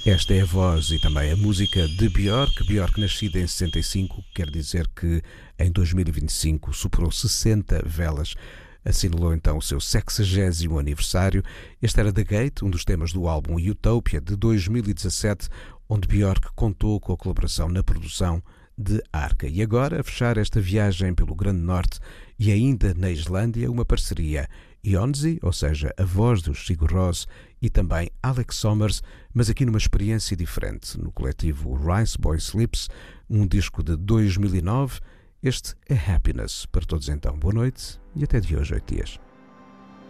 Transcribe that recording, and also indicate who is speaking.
Speaker 1: Esta é a voz e também a música de Björk. Björk, nascida em 65, quer dizer que em 2025 superou 60 velas. Assinalou então o seu 60º aniversário. Este era The Gate, um dos temas do álbum Utopia de 2017, onde Björk contou com a colaboração na produção de Arca. E agora, a fechar esta viagem pelo Grande Norte e ainda na Islândia, uma parceria Ionzi, ou seja, a voz dos Sigur Rós, e também Alex Sommers, mas aqui numa experiência diferente, no coletivo Rice Boy Sleeps, um disco de 2009. Este é Happiness. Para todos então, boa noite e até de hoje 8 dias.